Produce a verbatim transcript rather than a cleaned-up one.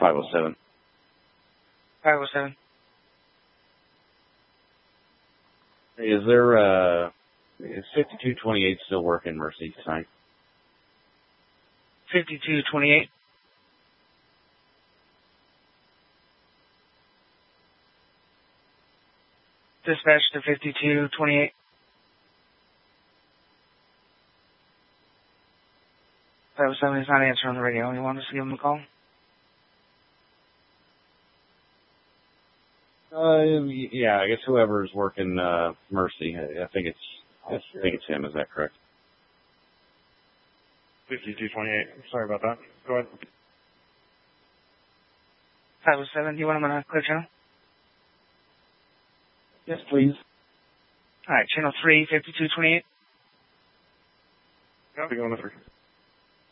five oh seven. five oh seven. Is there, uh, is fifty-two twenty-eight still working, Mercy, tonight? fifty-two twenty-eight. Dispatch to fifty-two twenty-eight. five oh seven is not answering on the radio. You want us to give him a call? Uh, yeah, I guess whoever's working, uh, Mercy, I, I think it's, I think it's him, is that correct? fifty-two twenty-eight. Sorry about that. Go ahead. five oh seven, do you want him on a clear channel? Yes, please. Alright, channel three, fifty-two twenty-eight. I'll be going to three.